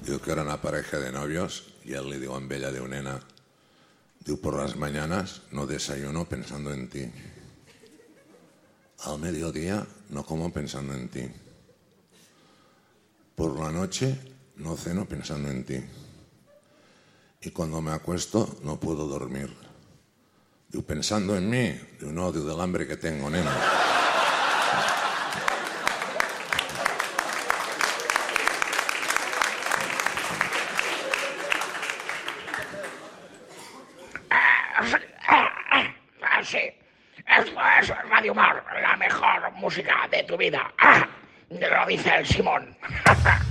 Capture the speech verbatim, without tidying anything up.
Diu que era una pareja de novios y él le dijo en bella de una nena, diu, por las mañanas no desayuno pensando en ti. Al mediodía no como pensando en ti. Por la noche no ceno pensando en ti. Y cuando me acuesto no puedo dormir. Digo, pensando en mí. Digo, no, digo, del hambre que tengo, nena. Sí, esto es Radio Mar, la mejor música de tu vida. Ah, lo dice el Simón.